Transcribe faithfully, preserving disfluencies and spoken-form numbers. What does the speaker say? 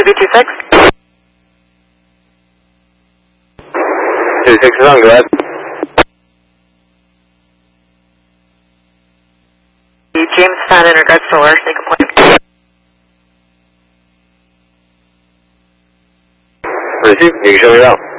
two B two six. two six is on, go ahead. James Fan in regards to Solar, make a point. Receive, you can show me out.